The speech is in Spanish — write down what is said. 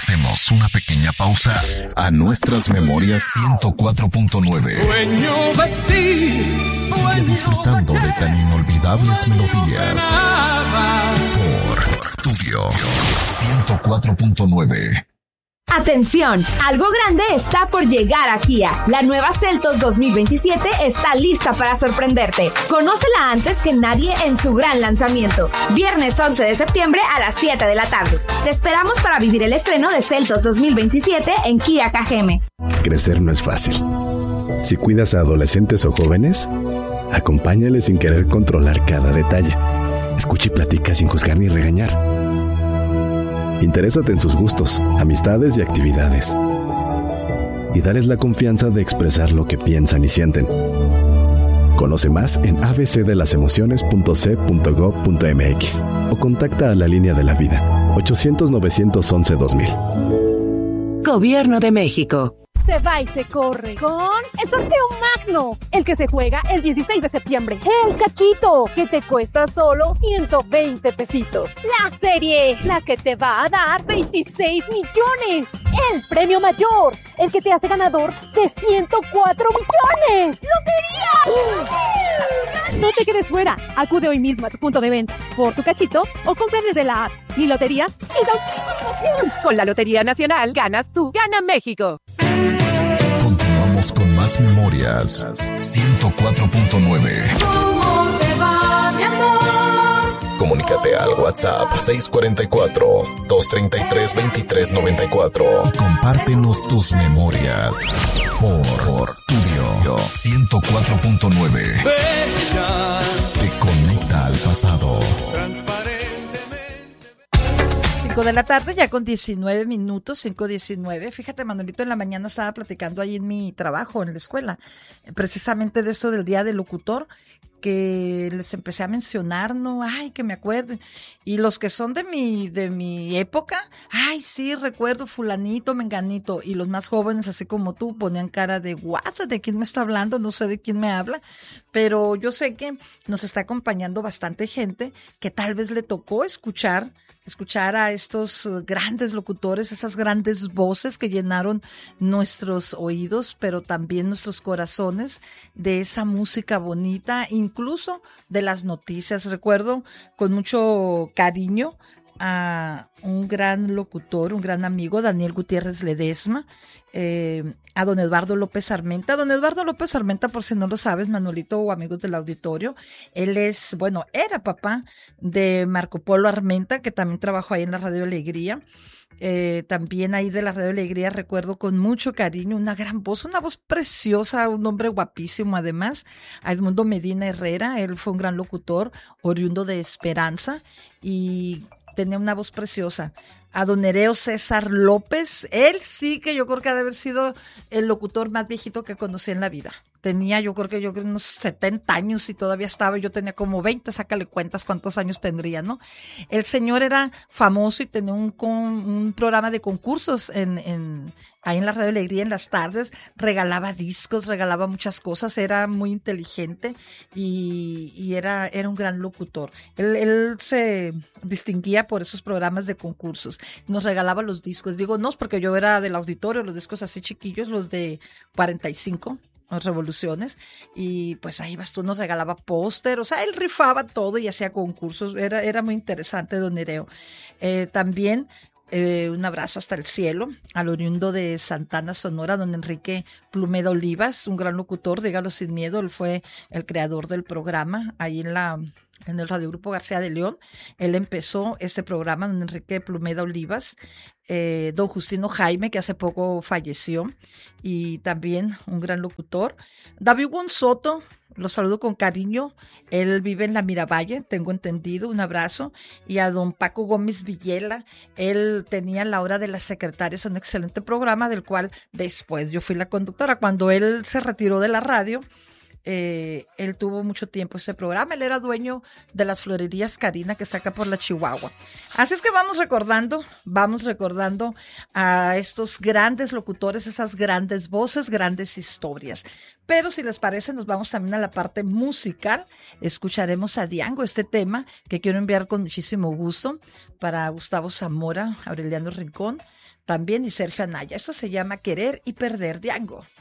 Hacemos una pequeña pausa a nuestras memorias 104.9. Dueño de ti. Sigue disfrutando de tan inolvidables melodías por Estudio 104.9. Atención, algo grande está por llegar a Kia. La nueva Seltos 2027 está lista para sorprenderte. Conócela antes que nadie en su gran lanzamiento. Viernes 11 de septiembre a las 7 de la tarde. Te esperamos para vivir el estreno de Seltos 2027 en Kia KGM. Crecer no es fácil. Si cuidas a adolescentes o jóvenes, acompáñales sin querer controlar cada detalle. Escucha y platica sin juzgar ni regañar. Interésate en sus gustos, amistades y actividades. Y dales la confianza de expresar lo que piensan y sienten. Conoce más en abcdelasemociones.c.gov.mx o contacta a la línea de la vida 800-911-2000. Gobierno de México. Se va y se corre con el sorteo magno, el que se juega el 16 de septiembre. El cachito, que te cuesta solo 120 pesitos. La serie, la que te va a dar 26 millones. El premio mayor, el que te hace ganador de 104 millones. ¡Lotería! No te quedes fuera. Acude hoy mismo a tu punto de venta por tu cachito o compra desde la app. Mi lotería es auténtica emoción. Con la Lotería Nacional ganas tú, gana México. Continuamos con más memorias. 104.9. ¿Cómo te va, mi amor? Comunícate al WhatsApp 644-233-2394 y compártenos tus memorias por Estudio 104.9. Te conecta al pasado. 5 de la tarde, ya con 19 minutos, 5:19. Fíjate, Manuelito, en la mañana estaba platicando ahí en mi trabajo, en la escuela, precisamente de esto del Día del Locutor, que les empecé a mencionar, ¿no? Ay, que me acuerdo. Y los que son de mi época, ay, sí, recuerdo fulanito, menganito. Y los más jóvenes, así como tú, ponían cara de, ¿what? ¿De quién me está hablando? No sé de quién me habla. Pero yo sé que nos está acompañando bastante gente que tal vez le tocó escuchar a estos grandes locutores, esas grandes voces que llenaron nuestros oídos, pero también nuestros corazones, de esa música bonita, incluso de las noticias. Recuerdo con mucho cariño a un gran locutor, un gran amigo, Daniel Gutiérrez Ledesma, a don Eduardo López Armenta. Don Eduardo López Armenta, por si no lo sabes, Manolito o amigos del auditorio, él es, bueno, era papá de Marco Polo Armenta, que también trabajó ahí en la Radio Alegría. También ahí de la Radio Alegría recuerdo con mucho cariño una gran voz, una voz preciosa, un hombre guapísimo además, a Edmundo Medina Herrera. Él fue un gran locutor, oriundo de Esperanza, y tenía una voz preciosa. A don Nereo César López, él sí que yo creo que ha de haber sido el locutor más viejito que conocí en la vida. Tenía, yo creo unos 70 años y todavía estaba, yo tenía como 20, sácale cuentas cuántos años tendría, ¿no? El señor era famoso y tenía un programa de concursos ahí en la Radio Alegría en las tardes, regalaba discos, regalaba muchas cosas, era muy inteligente y era un gran locutor. Él se distinguía por esos programas de concursos, nos regalaba los discos, digo, no, porque yo era del auditorio, los discos así chiquillos, los de 45 revoluciones, y pues ahí vas tú, nos regalaba póster, o sea, él rifaba todo y hacía concursos, era muy interesante don Nereo. También un abrazo hasta el cielo al oriundo de Santana, Sonora, don Enrique Plumeda Olivas, un gran locutor, dígalo sin miedo. Él fue el creador del programa ahí en el Radio Grupo García de León. Él empezó este programa, don Enrique Plumeda Olivas. Don Justino Jaime, que hace poco falleció, y también un gran locutor. David Gonzoto, lo saludo con cariño, él vive en la Miravalle, tengo entendido, un abrazo. Y a don Paco Gómez Villela, él tenía La Hora de las Secretarias, un excelente programa del cual después yo fui la conductora. Cuando él se retiró de la radio, Él tuvo mucho tiempo ese programa. Él era dueño de las florerías Karina, que saca por la Chihuahua. Así es que vamos recordando a estos grandes locutores, esas grandes voces, grandes historias. Pero si les parece, nos vamos también a la parte musical. Escucharemos a Diango, este tema que quiero enviar con muchísimo gusto para Gustavo Zamora, Aureliano Rincón, también y Sergio Anaya. Esto se llama Querer y Perder, Diango.